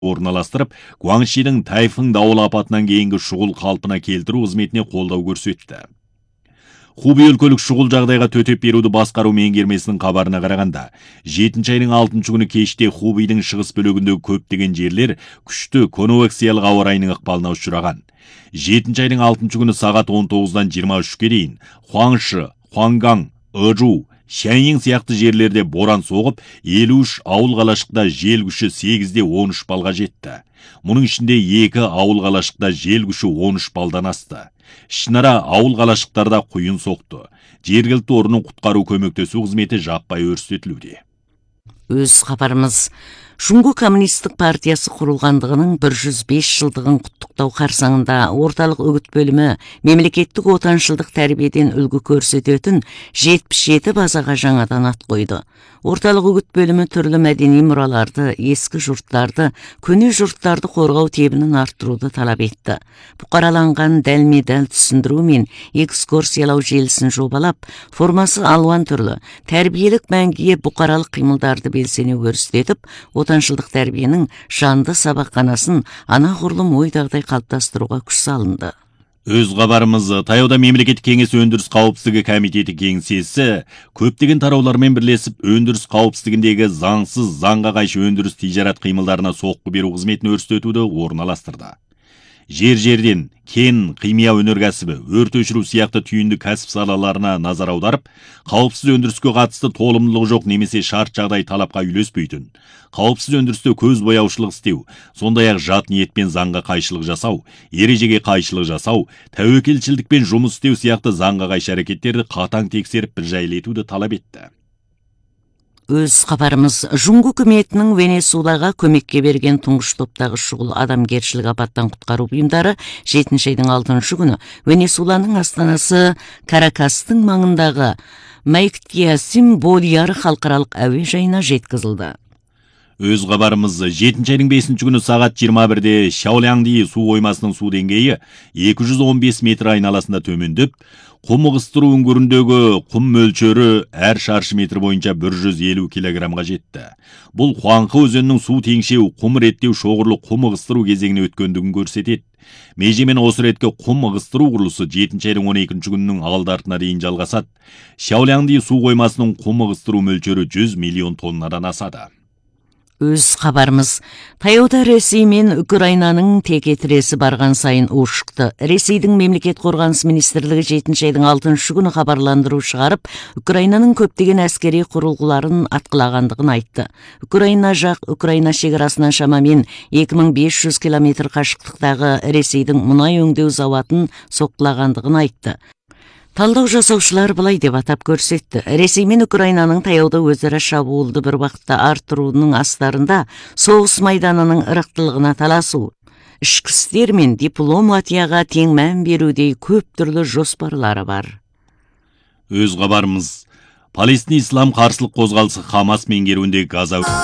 орналастырып, Гуаншидің тайфун дауыл апатынан кейінгі шұғыл қалпына келтіру қызметіне қолдау көрсетті. Хубей өлкөлүк шұғыл жағдайға төтеп беруді басқару меңгермесінің хабарына қарағанда, 7 айның 6 күні кеште Хубейдің шығыс бөлігіндегі көптеген жерлер күшті конвекциялық ауа райының ықпалына ұшыраған. 7 айның 6 күні сағат 19-дан 23-ке дейін Хуаңшы, Хуаңгаң, Ыжу, Шаньйин сияқты жерлерде боран соғып, 53 ауыл қалашықта жел күші 8-де 13 балға жетті. Мұның ішінде 2 ауыл қалашықта жел күші 13 балдан асты. Ішінара ауыл қалашықтарда құйын соқты. Жергілікті орынның құтқару көмектесу қызметі жаппай өрістетілуде. Өз хабарымыз Шуңгу коммунистік партиясы құрылғандығының 105 жылдығын құттықтау қарсаңында орталық үгіт бөлімі мемлекеттік отаншылдық тәрбиеден үлгі көрсететін 77 базаға жаңадан ат қойды. Орталық үгіт бөлімі түрлі мәдени мұраларды, ескі жұрттарды, көне жұрттарды қорғау тебінін арттыруды талап етті. Бұқараланған дәлме-дәл түсіндіру мен экскурсиялау желісін жобалап, формасы алуан түрлі, тәрбиелік мәңгіге бұқаралық қимылдарды белсене өрістетіп, отаншылдық тәрбиенің жанды сабақханасын анағұрлым ойдағыдай қалыптастыруға күш салынды. Өз хабарымыз таяуда мемлекеттік кеңес өндіріс қауіпсіздігі комитеті кеңсесі көптеген тараулармен бірлесіп өндіріс қауіпсіздігіндегі заңсыз заңға қайшы өндіріс тижарат қимылдарына соққы беру қызметін өрістетуді орналастырды. Жер-жерден кен, химия өнеркәсібі, өрт өшіру сияқты түйінді кәсіп салаларына назар аударып, қауіпсіз өндіріске қатысты толымдылығы жоқ немесе шарт жағдай талапқа үйлеспейтін, қауіпсіз өндірісте көз бояушылық істеу, сондай-ақ жат ниетпен заңға қайшылық жасау, ережеге қайшылық жасау, тәуекелшілдікпен жұмыс істеу сияқты заңға қайшы әрекеттерді қатаң тексеріп бір жайлы етуді талап етті. Өз хабарымыз Жуңгу үкіметінің Венесуэлаға көмекке берген тұңғыш топтағы шұғыл адамгершілік апаттан құтқару бұйымдары 7 айдың 6 күні Венесуэланың астанасы Каракастың маңындағы Майктиасим Больяр халықаралық әуежайына жеткізілді. Өз хабарымыз 7 айдың 5 күні сағат 21-де Шаолянди су қоймасының су деңгейі 215 метр айналасында төмендеп, құм ығыстыру үңгіріндегі құм мөлшері әр шаршы метр бойынша 150 килограммға жетті. Бұл Хуаңқы өзенінің су теңшеу, құм реттеу шоғырлы құм ығыстыру кезеңіне өткендігін көрсетеді. Межемен осы ретке құм ығыстыру құрылысы 7 айдың 12 күнінің алды-артына дейін жалғасады. Шаолянди су қоймасының құм ығыстыру мөлшері 100 миллион тоннадан асады. Өз хабарымыз таяуда Ресей мен Украинаның текетіресі барған сайын ушықты. Ресейдің мемлекет қорғаныс министрлігі 7 айдың 6 күні хабарландыру шығарып, Украинаның көптеген әскери құрылғыларын атқылағандығын айтты. Украина жақ Украина шекарасынан шамамен 2500 километр қашықтықтағы Ресейдің мұнай өңдеу зауатын соққылағандығын айтты. Талдау жасаушылар былай деп атап көрсетті. Ресей мен Украинаның таяуда өзара шабуылды бір вақытта арттыруының астарында соғыс майданының ырықтылығына таласу, ішкі істер мен дипломатияға тең мән берудей көп түрлі жоспарлары бар. Өз хабарымыз Палестин ислам қарсылық қозғалысы Хамас меңгеруіндегі Газа